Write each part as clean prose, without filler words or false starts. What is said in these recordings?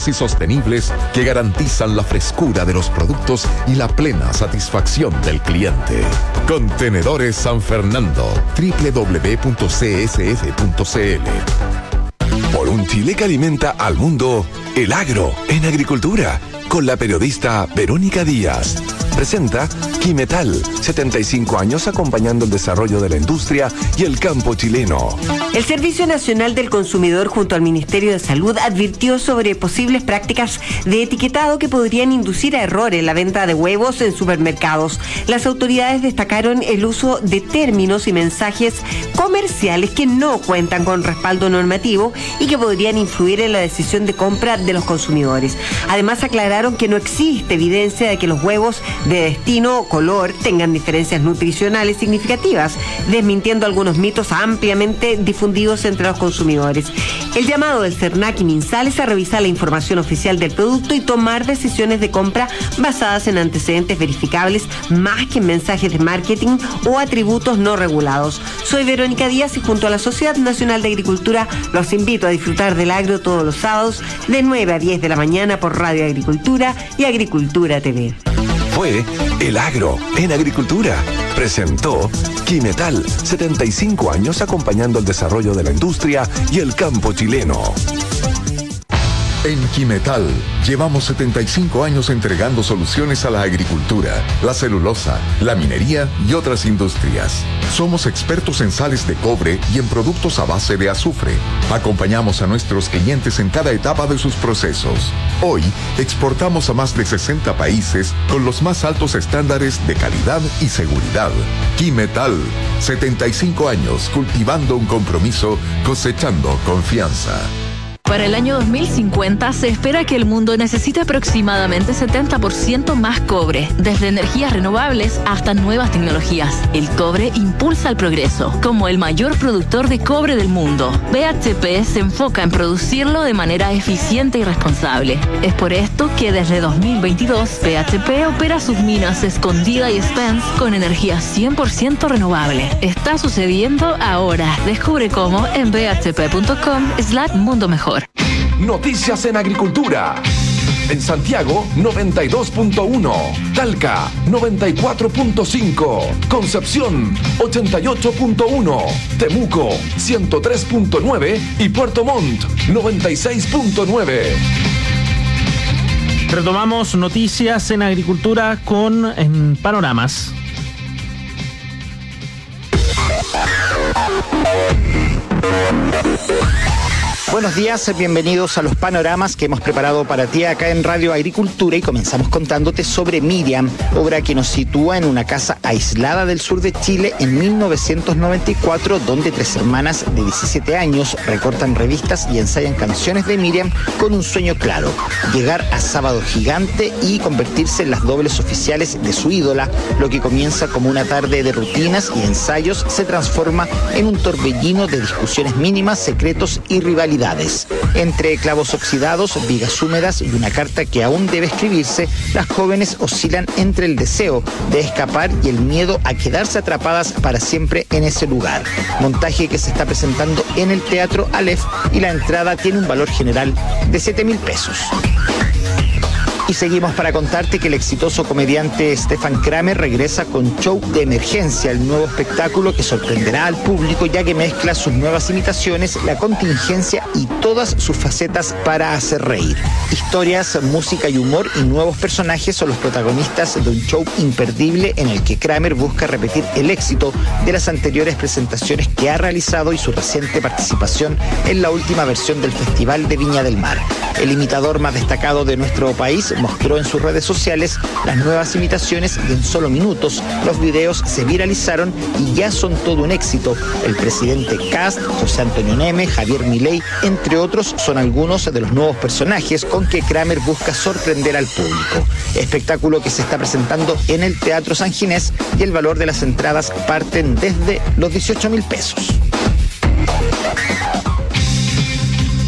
y sostenibles que garantizan la frescura de los productos y la plena satisfacción del cliente. Contenedores San Fernando, www.csf.cl. Por un Chile que alimenta al mundo, el agro en agricultura, con la periodista Verónica Díaz. Presenta Quimetal, 75 años acompañando el desarrollo de la industria y el campo chileno. El Servicio Nacional del Consumidor junto al Ministerio de Salud advirtió sobre posibles prácticas de etiquetado que podrían inducir a error en la venta de huevos en supermercados. Las autoridades destacaron el uso de términos y mensajes comerciales que no cuentan con respaldo normativo y que podrían influir en la decisión de compra de los consumidores. Además, aclararon que no existe evidencia de que los huevos de destino o color tengan diferencias nutricionales significativas, desmintiendo algunos mitos ampliamente difundidos entre los consumidores. El llamado del CERNAC y MinSal es a revisar la información oficial del producto y tomar decisiones de compra basadas en antecedentes verificables más que en mensajes de marketing o atributos no regulados. Soy Verónica Díaz y junto a la Sociedad Nacional de Agricultura los invito a disfrutar del agro todos los sábados de 9 a 10 de la mañana por Radio Agricultura y Agricultura TV. Fue El Agro en Agricultura. Presentó Quimetal, 75 años acompañando el desarrollo de la industria y el campo chileno. En Quimetal llevamos 75 años entregando soluciones a la agricultura, la celulosa, la minería y otras industrias. Somos expertos en sales de cobre y en productos a base de azufre. Acompañamos a nuestros clientes en cada etapa de sus procesos. Hoy exportamos a más de 60 países con los más altos estándares de calidad y seguridad. Quimetal, 75 años cultivando un compromiso, cosechando confianza. Para el año 2050 se espera que el mundo necesite aproximadamente 70% más cobre, desde energías renovables hasta nuevas tecnologías. El cobre impulsa el progreso. Como el mayor productor de cobre del mundo, BHP se enfoca en producirlo de manera eficiente y responsable. Es por esto que desde 2022 BHP opera sus minas Escondida y Spence con energía 100% renovable. Está sucediendo ahora. Descubre cómo en bhp.com/mundo mejor. Noticias en Agricultura. En Santiago, 92.1. Talca, 94.5. Concepción, 88.1. Temuco, 103.9. Y Puerto Montt, 96.9. Retomamos noticias en Agricultura en Panoramas. Buenos días, bienvenidos a los panoramas que hemos preparado para ti acá en Radio Agricultura y comenzamos contándote sobre Miriam, obra que nos sitúa en una casa aislada del sur de Chile en 1994, donde tres hermanas de 17 años recortan revistas y ensayan canciones de Miriam con un sueño claro: llegar a Sábado Gigante y convertirse en las dobles oficiales de su ídola. Lo que comienza como una tarde de rutinas y ensayos se transforma en un torbellino de discusiones mínimas, secretos y rivalidades. Entre clavos oxidados, vigas húmedas y una carta que aún debe escribirse, las jóvenes oscilan entre el deseo de escapar y el miedo a quedarse atrapadas para siempre en ese lugar. Montaje que se está presentando en el Teatro Aleph y la entrada tiene un valor general de 7.000 pesos. Y seguimos para contarte que el exitoso comediante Stefan Kramer regresa con Show de Emergencia, el nuevo espectáculo que sorprenderá al público ya que mezcla sus nuevas imitaciones, la contingencia y todas sus facetas para hacer reír. Historias, música y humor y nuevos personajes son los protagonistas de un show imperdible en el que Kramer busca repetir el éxito de las anteriores presentaciones que ha realizado y su reciente participación en la última versión del Festival de Viña del Mar. El imitador más destacado de nuestro país mostró en sus redes sociales las nuevas imitaciones y en solo minutos los videos se viralizaron y ya son todo un éxito. El presidente Kast, José Antonio Neme, Javier Milei, entre otros, son algunos de los nuevos personajes con que Kramer busca sorprender al público. Espectáculo que se está presentando en el Teatro San Ginés y el valor de las entradas parten desde los 18.000 pesos.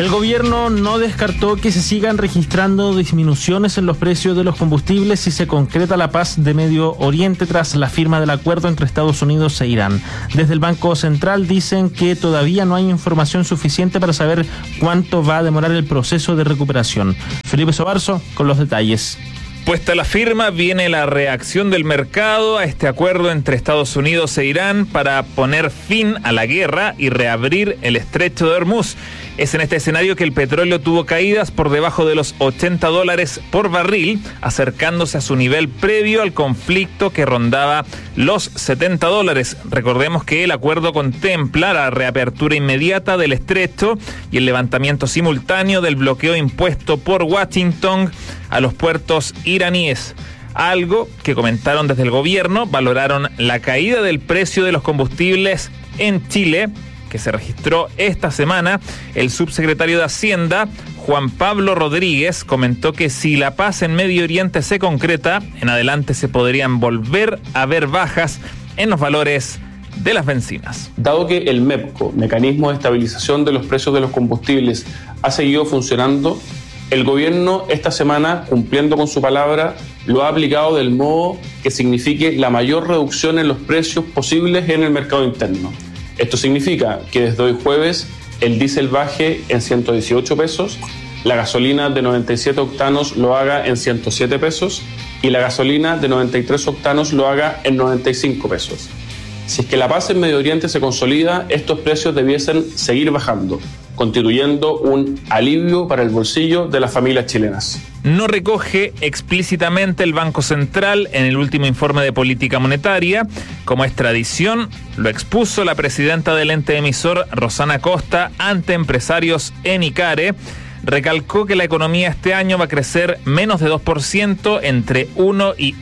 El gobierno no descartó que se sigan registrando disminuciones en los precios de los combustibles si se concreta la paz de Medio Oriente tras la firma del acuerdo entre Estados Unidos e Irán. Desde el Banco Central dicen que todavía no hay información suficiente para saber cuánto va a demorar el proceso de recuperación. Felipe Sobarzo con los detalles. Puesta la firma, viene la reacción del mercado a este acuerdo entre Estados Unidos e Irán para poner fin a la guerra y reabrir el estrecho de Hormuz. Es en este escenario que el petróleo tuvo caídas por debajo de los $80 por barril, acercándose a su nivel previo al conflicto que rondaba los $70. Recordemos que el acuerdo contempla la reapertura inmediata del estrecho y el levantamiento simultáneo del bloqueo impuesto por Washington a los puertos iraníes. Algo que comentaron desde el gobierno, valoraron la caída del precio de los combustibles en Chile, que se registró esta semana. El subsecretario de Hacienda, Juan Pablo Rodríguez, comentó que si la paz en Medio Oriente se concreta, en adelante se podrían volver a ver bajas en los valores de las bencinas. Dado que el MEPCO, Mecanismo de Estabilización de los Precios de los Combustibles, ha seguido funcionando, el gobierno esta semana, cumpliendo con su palabra, lo ha aplicado del modo que signifique la mayor reducción en los precios posibles en el mercado interno. Esto significa que desde hoy jueves el diésel baje en 118 pesos, la gasolina de 97 octanos lo haga en 107 pesos y la gasolina de 93 octanos lo haga en 95 pesos. Si es que la paz en Medio Oriente se consolida, estos precios debiesen seguir bajando, constituyendo un alivio para el bolsillo de las familias chilenas. No recoge explícitamente el Banco Central en el último informe de política monetaria. Como es tradición, lo expuso la presidenta del ente emisor, Rosana Costa, ante empresarios en Icare. Recalcó que la economía este año va a crecer menos de 2%, entre 1 y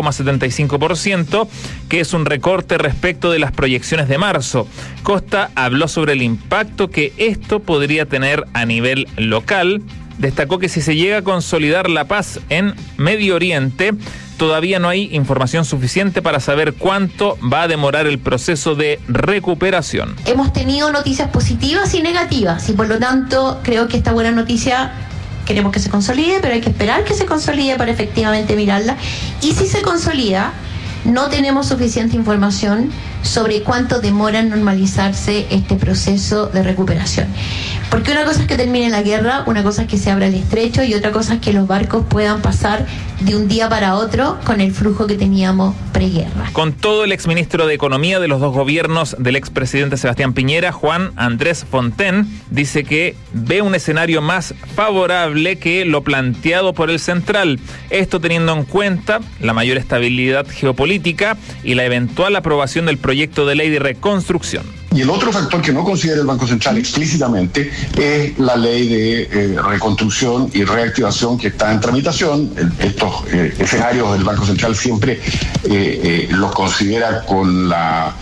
1,75%, que es un recorte respecto de las proyecciones de marzo. Costa habló sobre el impacto que esto podría tener a nivel local. Destacó que si se llega a consolidar la paz en Medio Oriente, todavía no hay información suficiente para saber cuánto va a demorar el proceso de recuperación. Hemos tenido noticias positivas y negativas y por lo tanto creo que esta buena noticia queremos que se consolide, pero hay que esperar que se consolide para efectivamente mirarla. Y si se consolida, no tenemos suficiente información sobre cuánto demora en normalizarse este proceso de recuperación. Porque una cosa es que termine la guerra, una cosa es que se abra el estrecho y otra cosa es que los barcos puedan pasar de un día para otro con el flujo que teníamos preguerra. Con todo, el exministro de Economía de los dos gobiernos del expresidente Sebastián Piñera, Juan Andrés Fontaine, dice que ve un escenario más favorable que lo planteado por el Central. Esto teniendo en cuenta la mayor estabilidad geopolítica y la eventual aprobación del proyecto de ley de reconstrucción. Y el otro factor que no considera el Banco Central explícitamente es la ley de reconstrucción y reactivación que está en tramitación. Estos escenarios del Banco Central siempre los considera con la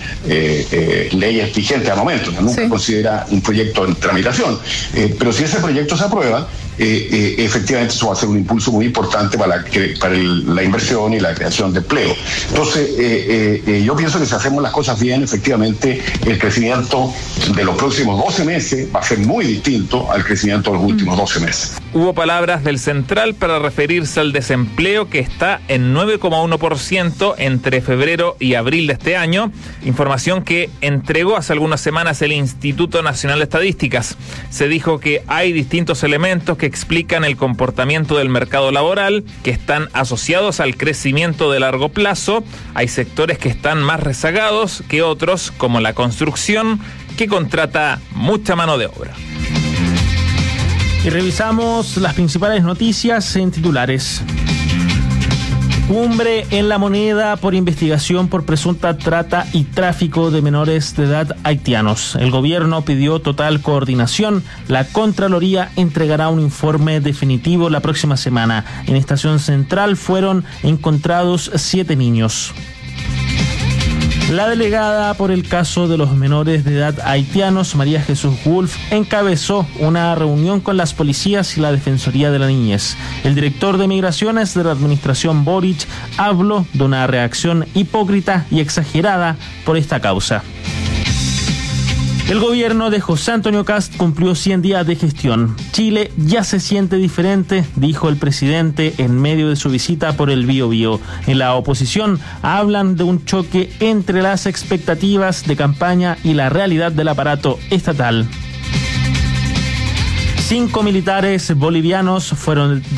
ley vigente al momento, nunca considera un proyecto en tramitación. Pero si ese proyecto se aprueba, efectivamente eso va a ser un impulso muy importante para la inversión y la creación de empleo. Entonces, yo pienso que si hacemos las cosas bien, efectivamente el crecimiento de los próximos 12 meses va a ser muy distinto al crecimiento de los últimos 12 meses. Hubo palabras del Central para referirse al desempleo que está en 9,1% entre febrero y abril de este año, información que entregó hace algunas semanas el Instituto Nacional de Estadísticas. Se dijo que hay distintos elementos que explican el comportamiento del mercado laboral, que están asociados al crecimiento de largo plazo. Hay sectores que están más rezagados que otros, como la construcción, que contrata mucha mano de obra. Y revisamos las principales noticias en titulares. Cumbre en La Moneda por investigación por presunta trata y tráfico de menores de edad haitianos. El gobierno pidió total coordinación. La Contraloría entregará un informe definitivo la próxima semana. En Estación Central fueron encontrados 7 niños. La delegada por el caso de los menores de edad haitianos, María Jesús Wolf, encabezó una reunión con las policías y la Defensoría de la Niñez. El director de Migraciones de la administración Boric habló de una reacción hipócrita y exagerada por esta causa. El gobierno de José Antonio Kast cumplió 100 días de gestión. Chile ya se siente diferente, dijo el presidente en medio de su visita por el Biobío. En la oposición hablan de un choque entre las expectativas de campaña y la realidad del aparato estatal. 5 militares bolivianos fueron